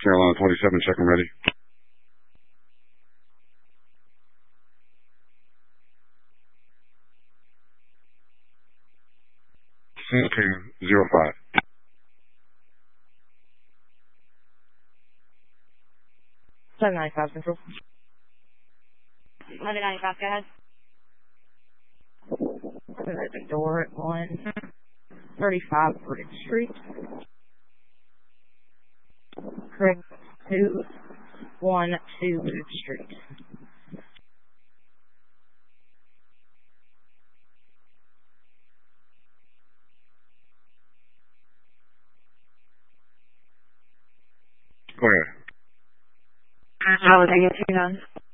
Carolina 27, check and ready. Okay, 05. 795 Central. 1195, go ahead. Open door at 135 Bridge Street. Correct. 212 Bridge Street. Go ahead. How was I get you done?